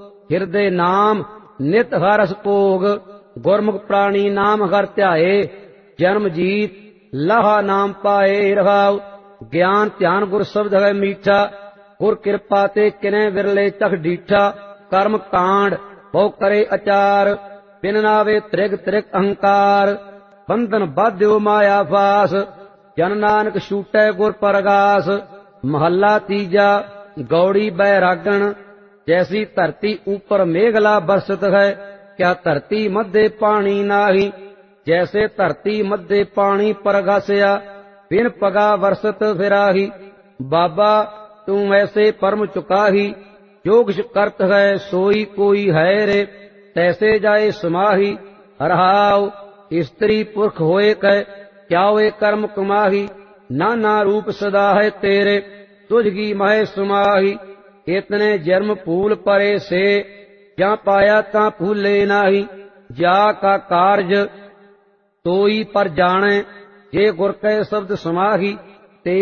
ਹਿਰਦੇ ਨਾਮ ਨਿਤ ਹਰਸ ਭੋਗ। ਗੁਰਮੁਖ ਪ੍ਰਾਣੀ ਨਾਮ ਹਰ ਧਿਆਏ, ਜਨਮ ਜੀਤ ਲਾਹਾ ਨਾਮ ਪਾਏ। ਰਹਾਉ ਗਿਆਨ ਧਿਆਨ ਗੁਰ ਸ਼ਬਦ ਹੈ ਮੀਠਾ, ਗੁਰ ਕਿਰਪਾ ਤੇ ਕਿਨੈ ਵਿਰਲੇ ਤਖ ਡੀਠਾ। ਕਰਮ ਕਾਂਡ ਬਹੁ ਕਰੇ ਅਚਾਰ, ਬਿਨ ਨਾਵੇ ਤ੍ਰਿਗ ਤ੍ਰਿਗ ਅਹੰਕਾਰ। ਬੰਧਨ ਬਾਧਿਓ ਮਾਇਆ ਫਾਸ, ਜਨ ਨਾਨਕ ਛੂਟੈ ਗੁਰ ਪਰਗਾਸ। ਮਹੱਲਾ ਤੀਜਾ। ਗੌੜੀ ਬੈਰਾਗਣ। ਜੈਸੀ ਧਰਤੀ ऊपर मेघला बरसत है, क्या धरती मध्य पानी नाही। जैसे धरती मध्य पानी परगासिया, बिन पगा वरसत फिराही। बाबा तू ऐसे परम चुकाही, जो किछ करत है सोई कोई है रे। तैसे जाए समाही रहाओ, स्त्री पुरख होए कै क्या वे कर्म कमाही। नाना रूप सदा है तेरे, तुझगी मह सुमाही। इतने जन्म फूल परे से, जा पाया ता फूले नाही। जा का कारज तोई पर जाने, जे गुर कै शब्द समाही।